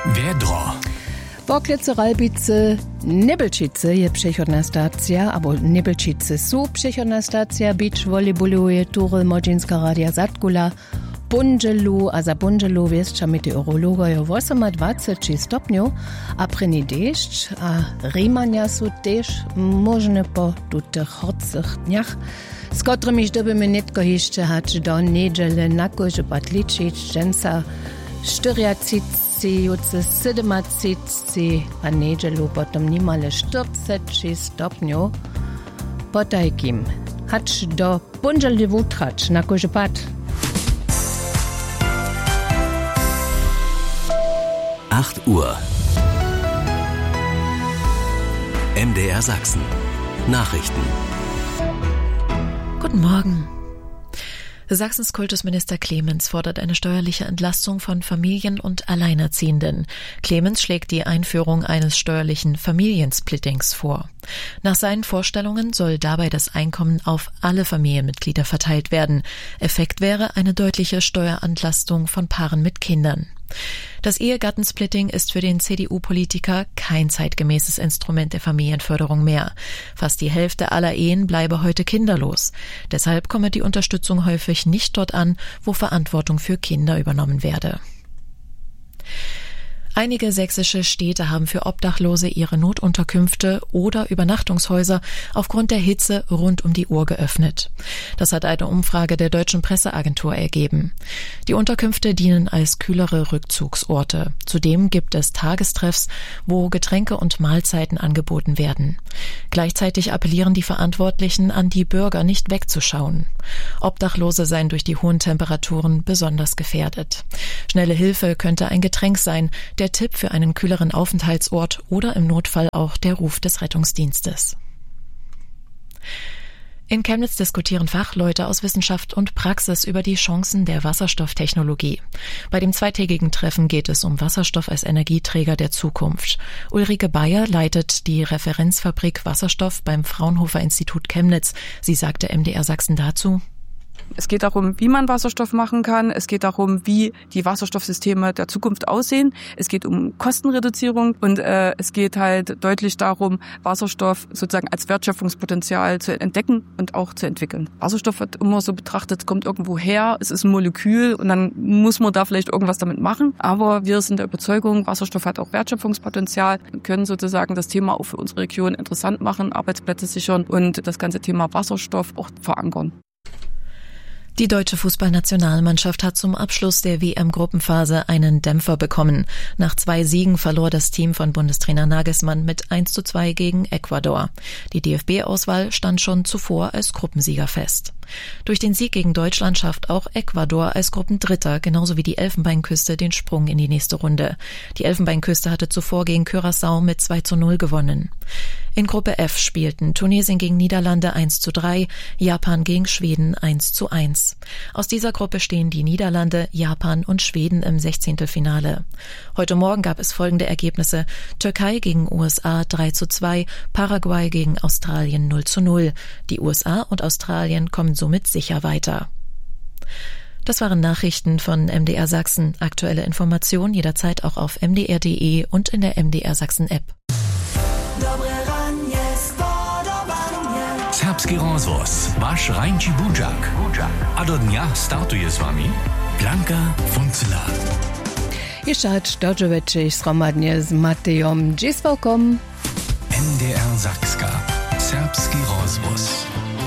Vedro. Poklice Ralbice, Nebelčice je přechodná stacja, abo Nebelčice sú přechodná stacja, bič volejboluje Turel Modžinská radia Zatkula, Punželu a za Punželu viesča meteorologa je 28 stopňov a preni dešť a rýmania sú tiež možné po tutych horcich dniach, s ktorými budeme netko ešte hať do nedele na kože patličiť, ženca 40, 37 a nedelu potom nimale 46 stopňov. Potajkim, hać do Punželi wutrać na kože pat. 8 Uhr. MDR Sachsen. Nachrichten. Guten Morgen. Sachsens Kultusminister Clemens fordert eine steuerliche Entlastung von Familien und Alleinerziehenden. Clemens schlägt die Einführung eines steuerlichen Familiensplittings vor. Nach seinen Vorstellungen soll dabei das Einkommen auf alle Familienmitglieder verteilt werden. Effekt wäre eine deutliche Steuerentlastung von Paaren mit Kindern. Das Ehegattensplitting ist für den CDU-Politiker kein zeitgemäßes Instrument der Familienförderung mehr. Fast die Hälfte aller Ehen bleibe heute kinderlos. Deshalb komme die Unterstützung häufig nicht dort an, wo Verantwortung für Kinder übernommen werde. Einige sächsische Städte haben für Obdachlose ihre Notunterkünfte oder Übernachtungshäuser aufgrund der Hitze rund um die Uhr geöffnet. Das hat eine Umfrage der Deutschen Presseagentur ergeben. Die Unterkünfte dienen als kühlere Rückzugsorte. Zudem gibt es Tagestreffs, wo Getränke und Mahlzeiten angeboten werden. Gleichzeitig appellieren die Verantwortlichen an die Bürger, nicht wegzuschauen. Obdachlose seien durch die hohen Temperaturen besonders gefährdet. Schnelle Hilfe könnte ein Getränk sein, der Tipp für einen kühleren Aufenthaltsort oder im Notfall auch der Ruf des Rettungsdienstes. In Chemnitz diskutieren Fachleute aus Wissenschaft und Praxis über die Chancen der Wasserstofftechnologie. Bei dem zweitägigen Treffen geht es um Wasserstoff als Energieträger der Zukunft. Ulrike Bayer leitet die Referenzfabrik Wasserstoff beim Fraunhofer Institut Chemnitz. Sie sagte MDR Sachsen dazu: Es geht darum, wie man Wasserstoff machen kann. Es geht darum, wie die Wasserstoffsysteme der Zukunft aussehen. Es geht um Kostenreduzierung und es geht halt deutlich darum, Wasserstoff sozusagen als Wertschöpfungspotenzial zu entdecken und auch zu entwickeln. Wasserstoff wird immer so betrachtet, kommt irgendwo her, es ist ein Molekül und dann muss man da vielleicht irgendwas damit machen. Aber wir sind der Überzeugung, Wasserstoff hat auch Wertschöpfungspotenzial. Wir können sozusagen das Thema auch für unsere Region interessant machen, Arbeitsplätze sichern und das ganze Thema Wasserstoff auch verankern. Die deutsche Fußballnationalmannschaft hat zum Abschluss der WM-Gruppenphase einen Dämpfer bekommen. Nach 2 Siegen verlor das Team von Bundestrainer Nagelsmann mit 1:2 gegen Ecuador. Die DFB-Auswahl stand schon zuvor als Gruppensieger fest. Durch den Sieg gegen Deutschland schafft auch Ecuador als Gruppendritter, genauso wie die Elfenbeinküste, den Sprung in die nächste Runde. Die Elfenbeinküste hatte zuvor gegen Curaçao mit 2:0 gewonnen. In Gruppe F spielten Tunesien gegen Niederlande 1:3, Japan gegen Schweden 1:1. Aus dieser Gruppe stehen die Niederlande, Japan und Schweden im 16. Finale. Heute Morgen gab es folgende Ergebnisse: Türkei gegen USA 3:2, Paraguay gegen Australien 0:0. Die USA und Australien kommen somit sicher weiter. Das waren Nachrichten von MDR Sachsen. Aktuelle Informationen jederzeit auch auf mdr.de und in der MDR Sachsen App. Serbski rozvoz, vaš Rajnči Budžak. A do dnia startuje s vami Blanka Funcela. Jeszcze hać dożywecie zgromadnie z Matejom Dziswałkom. MDR Sakska. Serbski rozvoz.